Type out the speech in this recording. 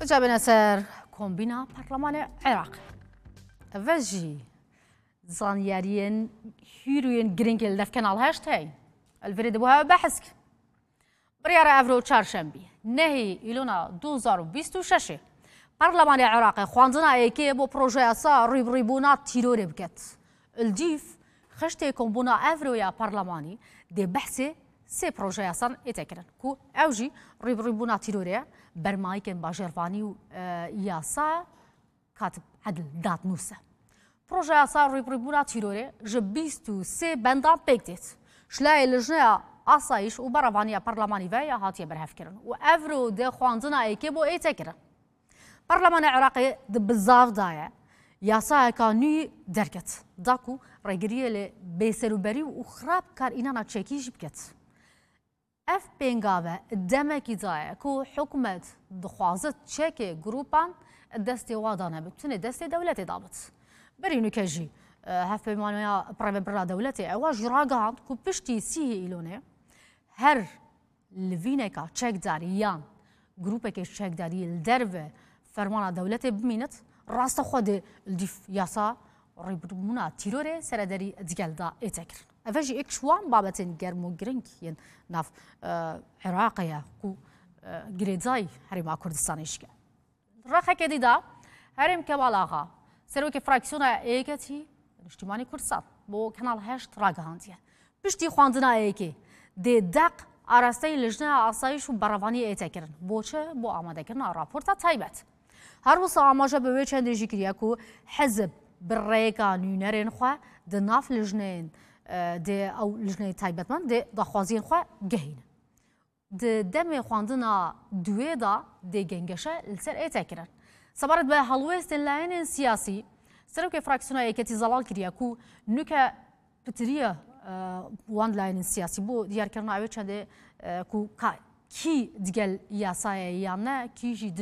جابنا سر كومبينا برلمان العراق فجي زانياريين هيروين جرينكل دف كانال هاشتاي الفريد بوها بحثك بريارة افرو چهارشنبه نهي إلونا 2026 برلمان العراق خواندنا ايكي بو بروجه اسا ريبونا تيروري بكت الجيف خشتي كومبونا افرو يا برلماني دي بحثي سي بروجه اسان اتكرن كو اوجي ريبونا تيروري برمايكن باجرفاني و ياسا كاتب عدل دات نوسه بروجه اسا ريبونا تيروري جبيستو سي بندان بيكتيت شلاي لجنه آسایش و برافانی پارلمانی ویا هاتی برهف کردن و افرو ده خواندنا ایکی بو ایت کردن. پارلمان عراقی دبزاف دایا یاسا کانی درکت داکو رجریه ل بیسروبری و خراب کار اینا نچکیش بکت. اف بینگاوه دمکی دایا کو حکومت دخوازت چک گروپان دستی وادانه بتونه دستی دولتی دابت. برینو کجی هف پیمانویا پرام برا دولتی اواج راگاند کو پشتی سیه ایلونه هر لوینکا چک داریان گروپه که چک داری الدرو فرمان دولتی بمینت راست خود الدیف یاسا ریبرمونا تیروره سرداری دیگل دا اتکر. افجی اکشوان بابتن گرمو گرینک ناف عراقیه کو گریزای هریم کردستانیش که. رخ کدی دا هریم کمال آقا سروک فراکسیون ایکتی اجتماعی کردستان با کانال هشت راگهاندیه. پشتی خواندنا ایکی دی دق آراسته لجنه آسایش و برافانی ایتکرن بوچه بو آماده کردن راپورتا تایبت. هر وسا آماجه به چند جیکریه کو حزب برایکا نونرین خو د ناف لجنه د او لجنه تایبت من د دخوازین خو گهین. د دم خواندنا دوی دا د گنگشه لسر ایتکرن. سبارت به هلوست لاین سیاسی سروک فراکسیون ایکتی زلال کریه کو نوکه پتریه وان لاین سیاسی بو دیار کردن اوی چنده کو کی دیگل یاسای یا نه کی